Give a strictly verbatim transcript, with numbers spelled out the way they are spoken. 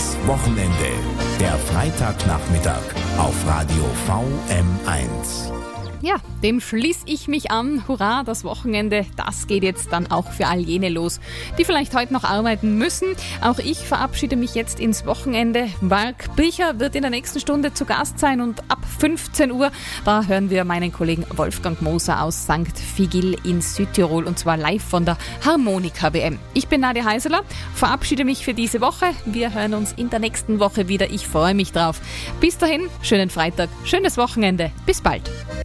Das Wochenende. Der Freitagnachmittag auf Radio V M eins. Ja, dem schließe ich mich an. Hurra, das Wochenende, das geht jetzt dann auch für all jene los, die vielleicht heute noch arbeiten müssen. Auch ich verabschiede mich jetzt ins Wochenende. Marc Bircher wird in der nächsten Stunde zu Gast sein und ab fünfzehn Uhr, da hören wir meinen Kollegen Wolfgang Moser aus Sankt Vigil in Südtirol und zwar live von der Harmonika-W M. Ich bin Nadia Heiseler, verabschiede mich für diese Woche. Wir hören uns in der nächsten Woche wieder. Ich freue mich drauf. Bis dahin, schönen Freitag, schönes Wochenende. Bis bald.